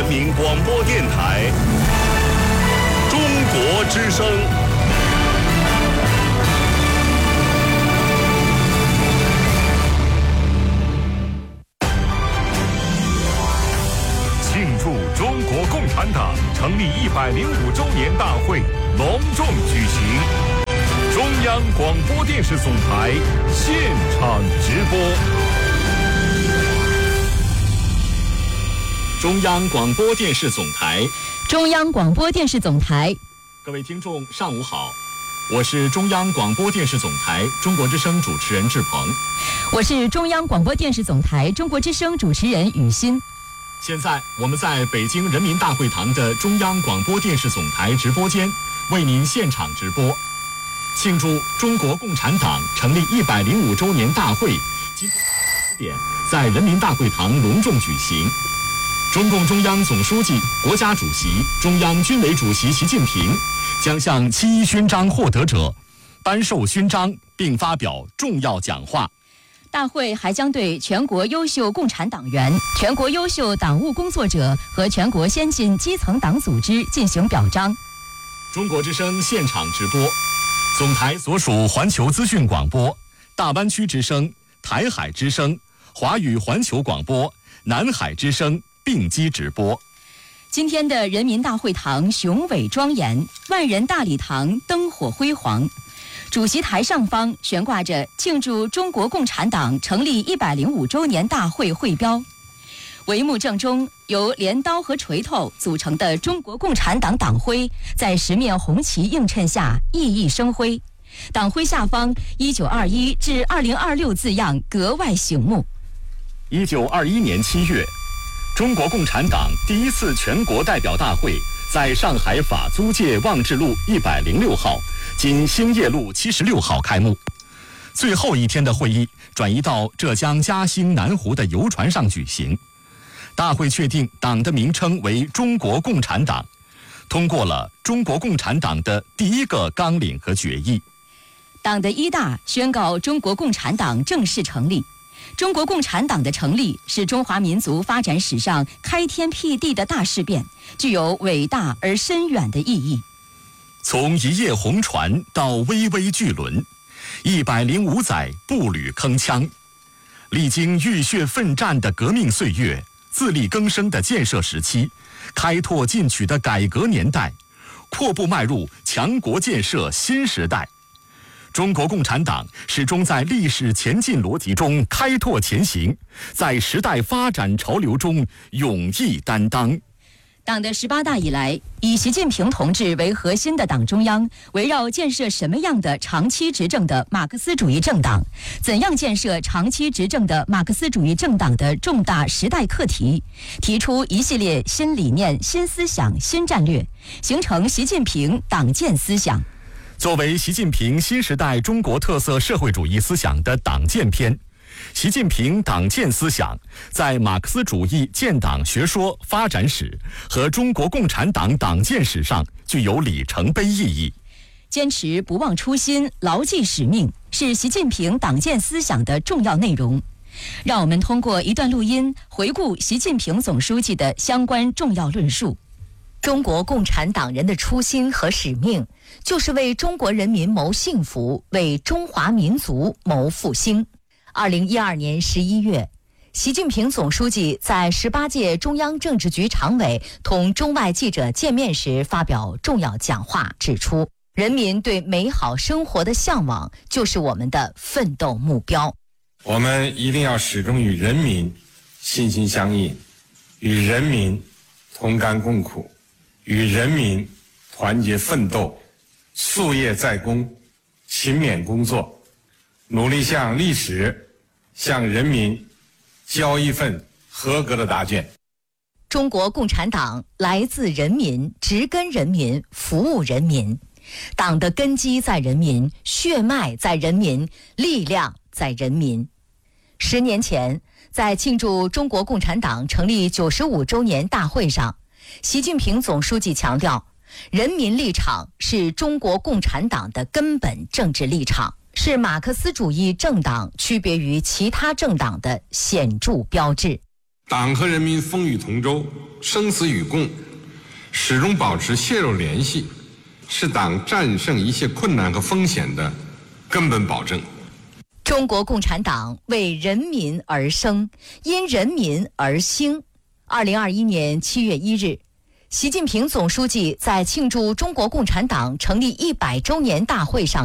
民广播电台中国之声。庆祝中国共产党成立105周年大会隆重举行，中央广播电视总台现场直播。 中央广播电视总台， 中央广播电视总台， 各位听众，上午好，我是中央广播电视总台中国之声主持人志鹏， 我是中央广播电视总台中国之声主持人雨欣。 现在我们在北京人民大会堂的中央广播电视总台直播间为您现场直播，庆祝中国共产党成立105周年大会今天10点在人民大会堂隆重举行。中共中央总书记、国家主席、中央军委主席习近平将向7·1勋章获得者颁授勋章并发表重要讲话。 大会还将对全国优秀共产党员、全国优秀党务工作者和全国先进基层党组织进行表彰。 中国之声现场直播，总台所属环球资讯广播、大湾区之声、台海之声、华语环球广播、南海之声并机直播。 今天的人民大会堂雄伟庄严，万人大礼堂灯火辉煌。主席台上方悬挂着庆祝中国共产党成立105周年大会会标，帷幕正中由镰刀和锤头组成的中国共产党党徽在10面红旗映衬下熠熠生辉，党徽下方1921至2026字样格外醒目。 1921年7月，中国共产党第一次全国代表大会在上海法租界望志路106号经兴业路76号开幕。最后一天的会议转移到浙江嘉兴南湖的游船上举行。大会确定党的名称为中国共产党，通过了中国共产党的第一个纲领和决议。 党的1大宣告中国共产党正式成立。中国共产党的成立是中华民族发展史上开天辟地的大事变，具有伟大而深远的意义。 从一叶红船到巍巍巨轮，105载步履铿锵，历经浴血奋战的革命岁月，自力更生的建设时期，开拓进取的改革年代，阔步迈入强国建设新时代。中国共产党始终在历史前进逻辑中开拓前行，在时代发展潮流中勇毅担当。 党的18大以来，以习近平同志为核心的党中央，围绕建设什么样的长期执政的马克思主义政党，怎样建设长期执政的马克思主义政党的重大时代课题，提出一系列新理念、新思想、新战略，形成习近平党建思想。 作为习近平新时代中国特色社会主义思想的党建篇，习近平党建思想在马克思主义建党学说发展史和中国共产党党建史上具有里程碑意义。 坚持不忘初心，牢记使命，是习近平党建思想的重要内容。让我们通过一段录音回顾习近平总书记的相关重要论述。 中国共产党人的初心和使命，就是为中国人民谋幸福，为中华民族谋复兴。2012年11月，习近平总书记在18届中央政治局常委同中外记者见面时发表重要讲话，指出人民对美好生活的向往就是我们的奋斗目标。 我们一定要始终与人民心心相印，与人民同甘共苦，与人民团结奋斗，夙夜在公，勤勉工作，努力向历史、向人民交一份合格的答卷。 中国共产党来自人民，植根人民，服务人民。党的根基在人民，血脉在人民，力量在人民。10年前，在庆祝中国共产党成立95周年大会上，习近平总书记强调，人民立场是中国共产党的根本政治立场，是马克思主义政党区别于其他政党的显著标志。 党和人民风雨同舟，生死与共，始终保持血肉联系，是党战胜一切困难和风险的根本保证。 中国共产党为人民而生，因人民而兴。2021年7月1日，习近平总书记在庆祝中国共产党成立100周年大会上